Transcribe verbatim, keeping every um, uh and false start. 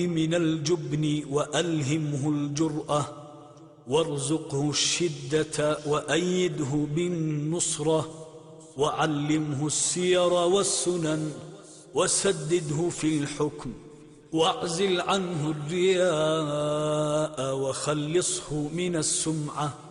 من الجبن وألهمه الجرأة، وارزقه الشدة وأيده بالنصرة، وعلمه السير والسنن وسدده في الحكم، واعزل عنه الرياء وخلصه من السمعة.